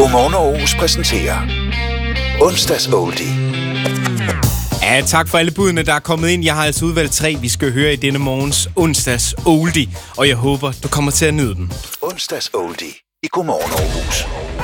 Godmorgen Aarhus præsenterer Onsdags Oldie. Ja, tak for alle budene, der er kommet ind. Jeg har altså udvalgt 3, vi skal høre i denne morgens Onsdags Oldie, og jeg håber, du kommer til at nyde den. Onsdags Oldie i Godmorgen Aarhus.